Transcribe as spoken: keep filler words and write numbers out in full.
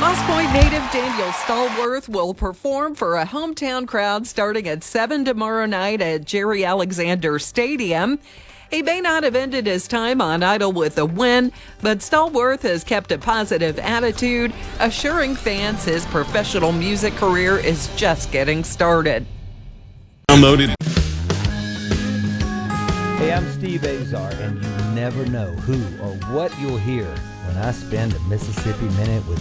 Ross Point native Daniel Stallworth will perform for a hometown crowd starting at seven tomorrow night at Jerry Alexander Stadium. He may not have ended his time on Idol with a win, but Stallworth has kept a positive attitude, assuring fans his professional music career is just getting started. Downloaded. Hey, I'm Steve Azar, and you never know who or what you'll hear when I spend a Mississippi Minute with